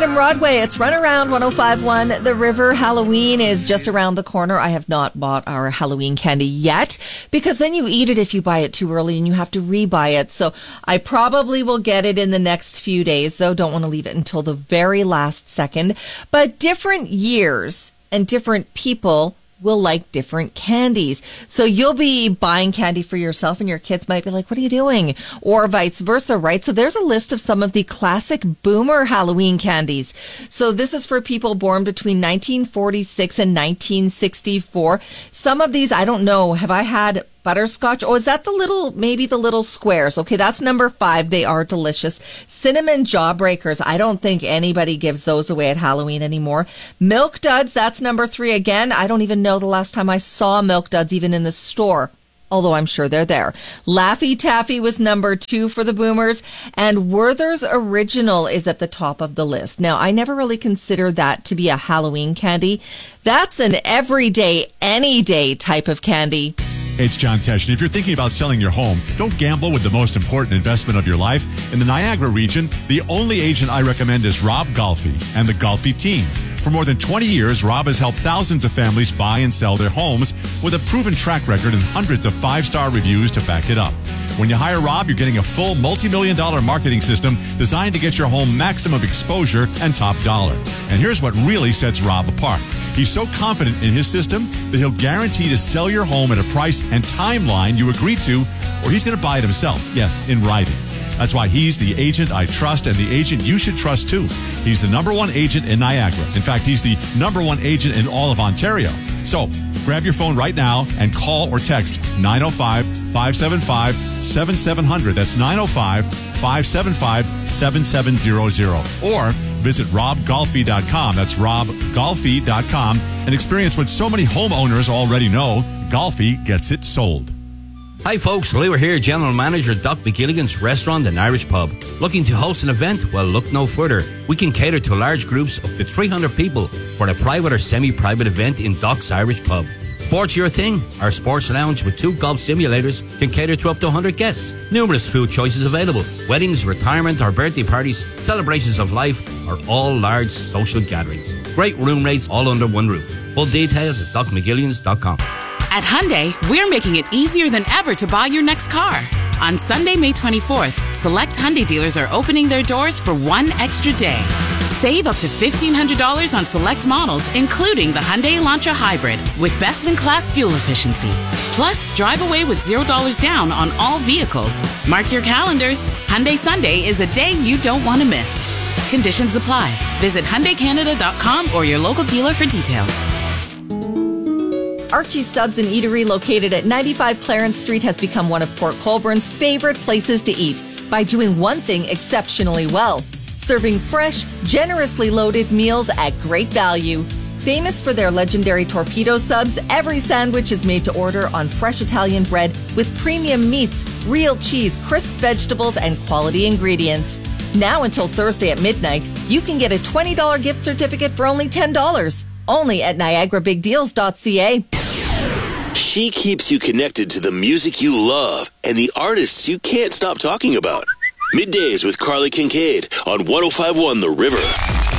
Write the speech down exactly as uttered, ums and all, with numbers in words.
Adam Rodway. It's Runaround one oh five point one. The River. Halloween is just around the corner. I have not bought our Halloween candy yet because then you eat it if you buy it too early and you have to rebuy it. So I probably will get it in the next few days, though. Don't want to leave it until the very last second. But different years and different people will like different candies. So you'll be buying candy for yourself and your kids might be like, what are you doing? Or vice versa, right? So there's a list of some of the classic boomer Halloween candies. So this is for people born between nineteen forty-six and nineteen sixty-four. Some of these, I don't know. Have I had butterscotch? Oh, is that the little, maybe the little squares? Okay, that's number five. They are delicious. Cinnamon Jawbreakers. I don't think anybody gives those away at Halloween anymore. Milk Duds. That's number three. Again, I don't even know the last time I saw Milk Duds even in the store, although I'm sure they're there. Laffy Taffy was number two for the boomers, and Werther's Original is at the top of the list. Now, I never really considered that to be a Halloween candy. That's an everyday, any day type of candy. It's John Tesh, and if you're thinking about selling your home, don't gamble with the most important investment of your life. In the Niagara region, the only agent I recommend is Rob Golfi and the Golfi team. For more than twenty years, Rob has helped thousands of families buy and sell their homes with a proven track record and hundreds of five-star reviews to back it up. When you hire Rob, you're getting a full multi-million dollar marketing system designed to get your home maximum exposure and top dollar. And here's what really sets Rob apart. He's so confident in his system that he'll guarantee to sell your home at a price and timeline you agreed to, or he's going to buy it himself. Yes, in writing. That's why he's the agent I trust and the agent you should trust too. He's the number one agent in Niagara. In fact, he's the number one agent in all of Ontario. So grab your phone right now and call or text nine oh five, five seven five, seven seven zero zero. That's nine oh five, five seven five, seven seven zero zero. Or visit rob golfi dot com. That's rob golfi dot com and experience what so many homeowners already know. Golfi gets it sold. Hi folks, Lou here, General Manager Doc McGilligan's Restaurant and Irish Pub. Looking to host an event? Well, look no further. We can cater to large groups up to three hundred people for a private or semi-private event in Doc's Irish Pub. Sports your thing? Our sports lounge with two golf simulators can cater to up to one hundred guests. Numerous food choices available. Weddings, retirement or birthday parties, celebrations of life, or all large social gatherings. Great room rates all under one roof. Full details at doc mcgillians dot com. At Hyundai, we're making it easier than ever to buy your next car. On Sunday, May twenty-fourth, select Hyundai dealers are opening their doors for one extra day. Save up to fifteen hundred dollars on select models, including the Hyundai Elantra Hybrid, with best-in-class fuel efficiency. Plus, drive away with zero dollars down on all vehicles. Mark your calendars. Hyundai Sunday is a day you don't want to miss. Conditions apply. Visit Hyundai Canada dot com or your local dealer for details. Archie's Subs and Eatery, located at ninety-five Clarence Street, has become one of Port Colborne's favorite places to eat by doing one thing exceptionally well: serving fresh, generously loaded meals at great value. Famous for their legendary torpedo subs, every sandwich is made to order on fresh Italian bread with premium meats, real cheese, crisp vegetables, and quality ingredients. Now until Thursday at midnight, you can get a twenty dollars gift certificate for only ten dollars. Only at niagara big deals dot c a. She keeps you connected to the music you love and the artists you can't stop talking about. Middays with Carly Kincaid on one oh five point one The River.